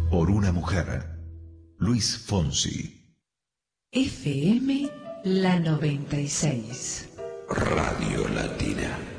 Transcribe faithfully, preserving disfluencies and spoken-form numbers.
por una mujer. Luis Fonsi. F M La noventa y seis. Radio Latina.